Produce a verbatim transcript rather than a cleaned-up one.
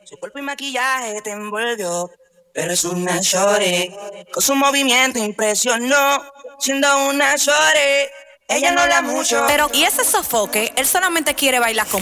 Su cuerpo y maquillaje te envolvió, pero es una shorty. Con su movimiento impresionó, siendo una shorty. Ella no habla mucho, Pero, ¿y ese sofoque? Él solamente quiere bailar con